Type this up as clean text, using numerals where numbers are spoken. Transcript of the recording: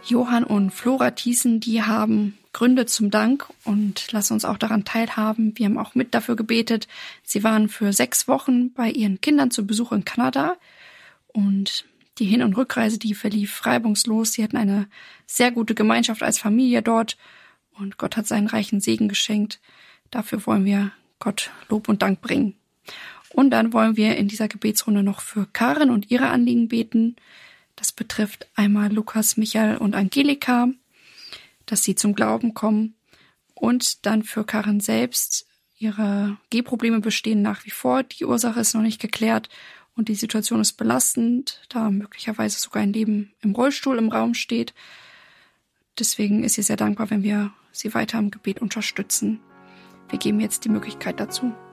Johann und Flora Thiessen, die haben Gründe zum Dank und lassen uns auch daran teilhaben. Wir haben auch mit dafür gebetet. Sie waren für 6 Wochen bei ihren Kindern zu Besuch in Kanada und die Hin- und Rückreise, die verlief reibungslos. Sie hatten eine sehr gute Gemeinschaft als Familie dort und Gott hat seinen reichen Segen geschenkt. Dafür wollen wir Gott Lob und Dank bringen. Und dann wollen wir in dieser Gebetsrunde noch für Karin und ihre Anliegen beten. Das betrifft einmal Lukas, Michael und Angelika, dass sie zum Glauben kommen. Und dann für Karin selbst. Ihre Gehprobleme bestehen nach wie vor. Die Ursache ist noch nicht geklärt und die Situation ist belastend, da möglicherweise sogar ein Leben im Rollstuhl im Raum steht. Deswegen ist sie sehr dankbar, wenn wir sie weiter im Gebet unterstützen. Wir geben jetzt die Möglichkeit dazu.